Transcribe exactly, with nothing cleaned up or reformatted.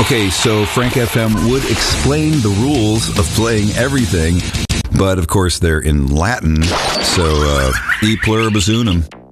Okay, so Frank F M would explain the rules of playing everything, but of course they're in Latin, so uh, e pluribus unum.